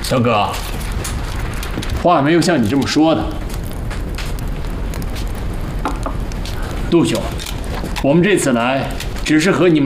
小葛，话没有像你这么说的。杜兄，我们这次来只是和你们。